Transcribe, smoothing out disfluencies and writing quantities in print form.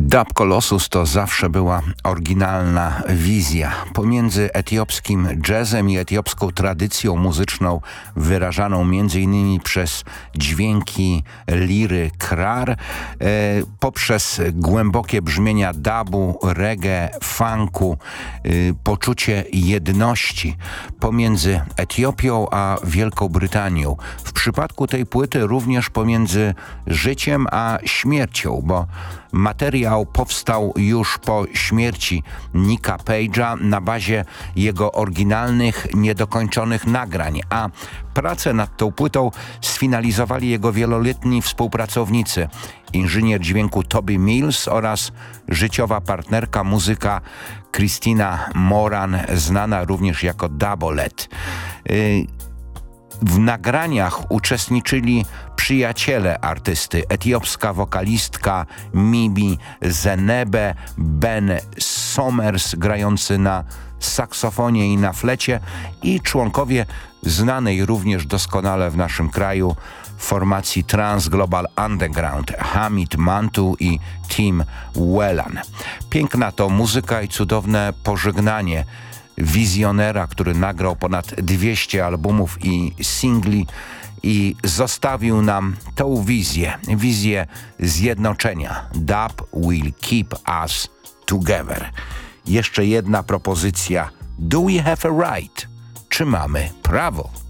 Dub Colossus to zawsze była oryginalna wizja. Pomiędzy etiopskim jazzem i etiopską tradycją muzyczną wyrażaną m.in. przez dźwięki liry krar, poprzez głębokie brzmienia dubu, reggae, funku, poczucie jedności pomiędzy Etiopią a Wielką Brytanią. W przypadku tej płyty również pomiędzy życiem a śmiercią, bo materiał powstał już po śmierci Nicka Page'a na bazie jego oryginalnych, niedokończonych nagrań, a pracę nad tą płytą sfinalizowali jego wieloletni współpracownicy, inżynier dźwięku Toby Mills oraz życiowa partnerka muzyka Christina Moran, znana również jako Dabolet. W nagraniach uczestniczyli przyjaciele artysty, etiopska wokalistka Mibi Zenebe, Ben Somers grający na saksofonie i na flecie i członkowie znanej również doskonale w naszym kraju formacji Trans Global Underground Hamid Mantu i Tim Whelan. Piękna to muzyka i cudowne pożegnanie wizjonera, który nagrał ponad 200 albumów i singli i zostawił nam tą wizję zjednoczenia. Dub will keep us together. Jeszcze jedna propozycja. Do we have a right? Czy mamy prawo?